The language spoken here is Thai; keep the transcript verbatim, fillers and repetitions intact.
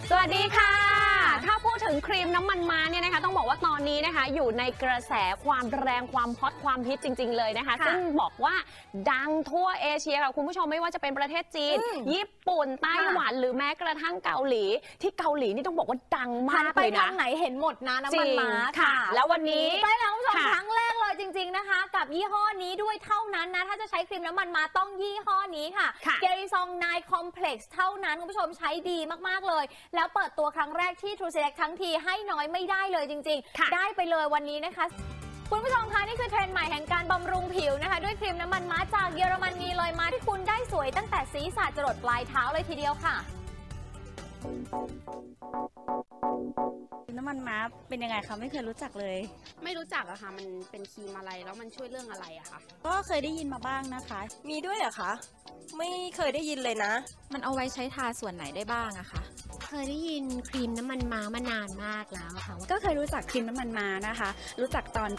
สวัสดีค่ะถ้าพูดถึงครีมน้ำมันม้าเนี่ยนะคะต้องบอกว่าตอนนี้นะคะอยู่ในกระแสความแรงความฮอตความฮิตจริงๆเลยนะคะซึ่งบอกว่าดังทั่วเอเชียค่ะคุณผู้ชมไม่ว่าจะเป็นประเทศจีนญี่ปุ่นไต้หวันหรือแม้กระทั่งเกาหลีที่เกาหลีนี่ต้องบอกว่าดังมากเลยนะไปทางไหนเห็นหมดนะน้ำมันม้าค่ะแล้ววันนี้ไปแล้วคุณผู้ชมครั้งแรกเลยจริงๆนะคะกับยี่ห้อนี้ด้วยเท่านั้นนะถ้าจะใช้ครีมน้ำมันม้าต้องยี่ห้อนี้ค่ะเกริซองไนคอมเพล็กซ์เท่านั้นคุณผู้ชมใช้ดีมากๆเลยแล้วเปิดตัวครั้งแรกที่ True Select ทั้งทีให้น้อยไม่ได้เลยจริงๆได้ไปเลยวันนี้นะคะคุณผู้ชมคะนี่คือเทรนด์ใหม่แห่งการบำรุงผิวนะคะด้วยครีมน้ำมันม้าจากเยอรมนีเลยมาที่คุณได้สวยตั้งแต่ศีรษะจรดปลายเท้าเลยทีเดียวค่ะน้ำมันม้าเป็นยังไงคะไม่เคยรู้จักเลยไม่รู้จักอะค่ะมันเป็นครีมอะไรแล้วมันช่วยเรื่องอะไรอะคะก็เคยได้ยินมาบ้างนะคะมีด้วยเหรอคะไม่เคยได้ยินเลยนะมันเอาไว้ใช้ทาส่วนไหนได้บ้างอะคะเคยได้ยินครีมน้ำมันม้ามานานมากแล้วค่ะก็เคยรู้จักครีมน้ำมันม้านะคะรู้จักตอน